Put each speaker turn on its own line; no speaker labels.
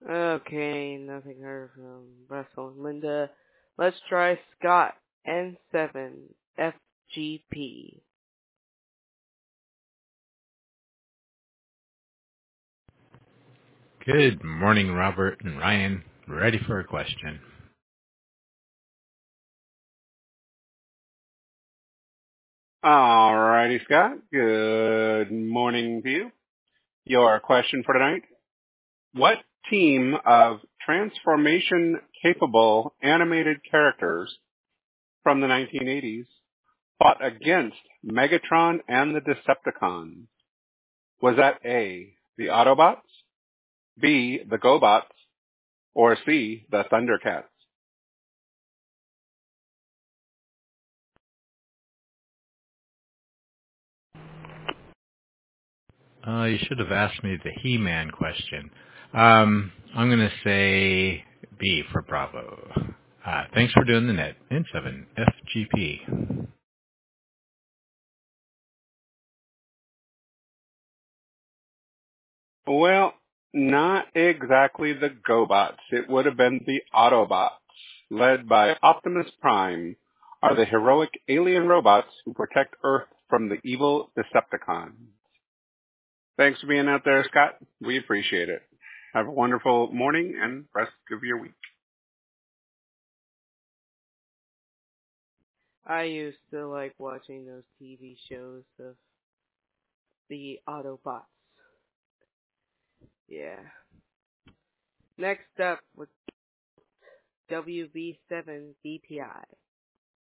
Okay, nothing heard from Russell and Linda. Let's try Scott N7 FGP.
Good morning, Robert and Ryan. Ready for a question.
All righty, Scott. Good morning to you. Your question for tonight: what team of transformation-capable animated characters from the 1980s fought against Megatron and the Decepticons? Was that A, the Autobots, B, the GoBots, or C, the Thundercats?
You should have asked me the He-Man question. I'm going to say B for Bravo. Thanks for doing the net. N7 FGP.
Well, not exactly the GoBots. It would have been the Autobots, led by Optimus Prime, are the heroic alien robots who protect Earth from the evil Decepticons. Thanks for being out there, Scott. We appreciate it. Have a wonderful morning and rest of your week.
I used to like watching those TV shows of the Autobots. Yeah. Next up with WB7 BPI.